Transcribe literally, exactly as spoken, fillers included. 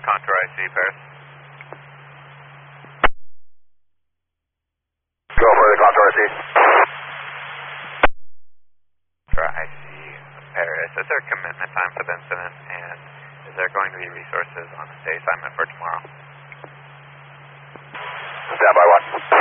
Contour I C, Paris. Go for the Contour I C. Contour I C, Paris. Is there a commitment time for the incident, and is there going to be resources on the stay assignment for tomorrow? Stand by one.